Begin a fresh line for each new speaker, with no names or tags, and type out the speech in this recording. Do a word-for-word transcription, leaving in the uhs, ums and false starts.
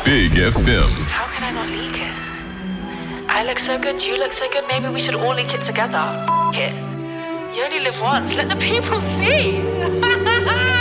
Big F M.
How can I not leak it? I look so good, you look so good, maybe we should all leak it together. F it. You only live once, let the people see.